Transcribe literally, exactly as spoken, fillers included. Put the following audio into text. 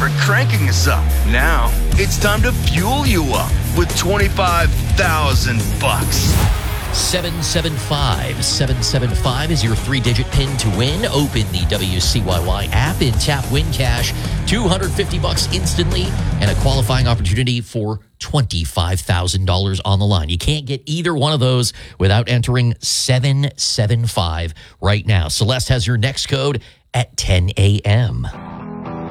for cranking us up. Now, it's time to fuel you up with twenty-five thousand bucks. seven seven five seven seven five is your three-digit pin to win. Open the W C Y Y app and tap Win Cash. two hundred fifty bucks instantly and a qualifying opportunity for twenty-five thousand dollars on the line. You can't get either one of those without entering seven seven five right now. Celeste has your next code at ten a.m.